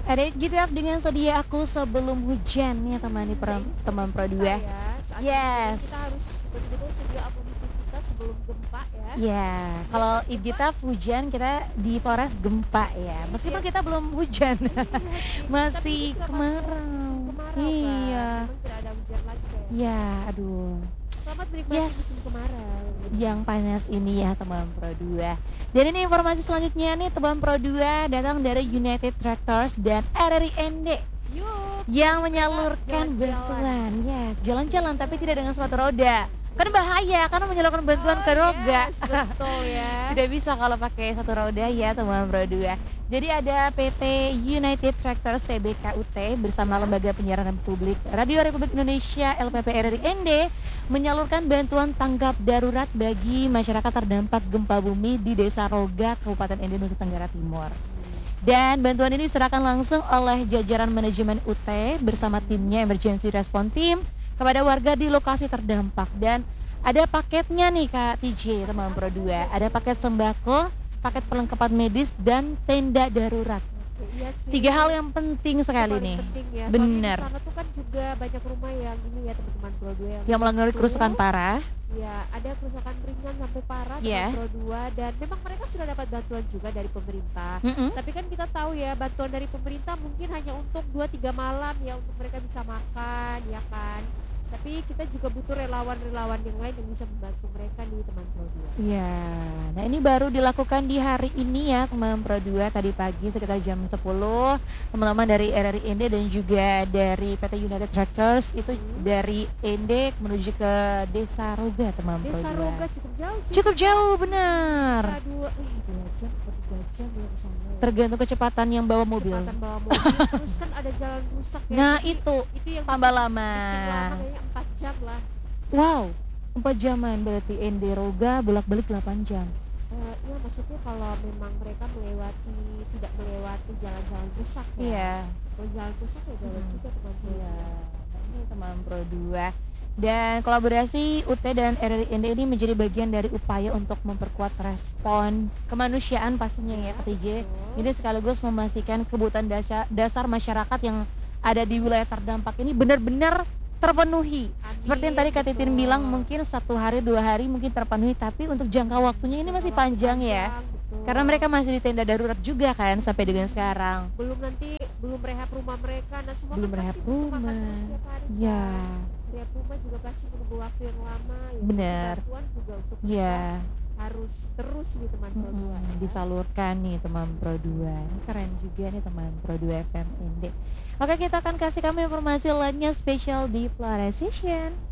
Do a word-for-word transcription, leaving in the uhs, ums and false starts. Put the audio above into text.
Ada Gitaf dengan Sedia Aku Sebelum Hujan ya teman di Nah, per- ini teman seperti Pro kita dua. ya, saat hujan ini Yes. kita harus betul-betul sedia amunisi kita sebelum gempa ya. Ya, kalau Gempa- Gitaf hujan kita di Flores gempa ya. Meskipun Iya. kita belum hujan. Iya, gitu. Masih Tapi ini sudah masuk kemarau. musim kemarau Iya. kan. Memang tidak ada hujan lagi kayak. Ya, aduh. Selamat menikmati Yes. musim kemarau. Yang panas ini ya teman Pro dua. Dan ini informasi selanjutnya nih teman Pro dua datang dari United Tractors dan R R I N D Yuk. yang menyalurkan jalan-jalan. bantuan. Yes, jalan-jalan tapi tidak dengan sepatu roda. Kan bahaya karena menyalurkan bantuan Oh, ke roda. yes, betul ya. Tidak bisa kalau pakai satu roda ya teman Pro dua. Jadi ada P T United Tractors T B K U T bersama Lembaga Penyiaran Publik Radio Republik Indonesia L P P R R I N D menyalurkan bantuan tanggap darurat bagi masyarakat terdampak gempa bumi di Desa Roga, Kabupaten Ende, Nusa Tenggara Timur. Dan bantuan ini diserahkan langsung oleh jajaran manajemen U T bersama timnya Emergency Response Team kepada warga di lokasi terdampak. Dan ada paketnya nih Kak T J teman Pro dua. Ada paket sembako, paket perlengkapan medis dan tenda darurat. Iya sih. Tiga hal yang penting Itu sekali paling nih. penting ya. Bener. Soalnya di sana tuh kan juga banyak rumah yang ini ya teman-teman Pro dua yang, Yang mengalami kerusakan parah. ya ada kerusakan ringan sampai parah Iya. teman Pro dua, dan memang mereka sudah dapat bantuan juga dari pemerintah. Mm-mm. Tapi kan kita tahu ya, bantuan dari pemerintah mungkin hanya untuk dua tiga malam ya, untuk mereka bisa makan ya kan. Tapi kita juga butuh relawan-relawan yang lain yang bisa membantu mereka nih teman Pro dua. Iya, nah ini baru dilakukan di hari ini ya teman Pro dua, tadi pagi sekitar jam sepuluh. Teman-teman dari R R I N D dan juga dari P T United Tractors itu Hmm. dari N D menuju ke Desa Roga teman Pro Desa dua. Roga cukup jauh sih. Cukup jauh benar. Bisa dua, eh dua jam atau tiga jam ya ke sana. ya. Tergantung kecepatan yang bawa mobil. Kecepatan bawa mobil, terus kan ada jalan rusak ya. Nah Jadi itu itu yang tambah bikin- lama. bikin lama, kayaknya empat jam lah. Wow, empat jaman berarti N D Roga bolak-balik delapan jam. Eh, ya maksudnya kalau memang mereka melewati, tidak melewati jalan-jalan rusak ya. Iya. Kalau jalan rusak ya jalan Hmm. juga teman Pro Iya, dua. nah ini teman Pro dua. Dan kolaborasi U T dan R R I N D ini menjadi bagian dari upaya untuk memperkuat respon kemanusiaan pastinya ya Kak T J. Betul. Ini sekaligus memastikan kebutuhan dasar, dasar masyarakat yang ada di wilayah terdampak ini benar-benar terpenuhi. Amin, Seperti yang tadi Kak Titin betul. bilang, mungkin satu hari dua hari mungkin terpenuhi, tapi untuk jangka waktunya ini masih Waktu panjang ya. betul. Karena mereka masih di tenda darurat juga kan sampai dengan sekarang. belum nanti belum rehab rumah mereka, nah semua Belum kan rehab pasti butuh makan rumah. terus setiap hari Iya. kan. Rehab rumah juga pasti menunggu waktu yang lama ya. Bener. Bantuan juga untuk Iya. mereka harus terus nih teman Pro dua. Mm-mm, disalurkan nih teman Pro dua. Ini keren juga nih teman Pro dua F M N D. Oke, kita akan kasih kamu informasi lainnya spesial di Flores Session.